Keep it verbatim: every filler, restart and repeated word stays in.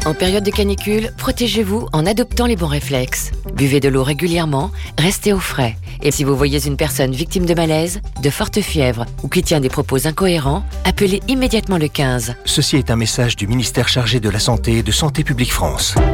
En période de canicule, protégez-vous en adoptant les bons réflexes. Buvez de l'eau régulièrement, restez au frais. Et si vous voyez une personne victime de malaise, de forte fièvre ou qui tient des propos incohérents, appelez immédiatement le quinze. Ceci est un message du ministère chargé de la Santé et de Santé publique France.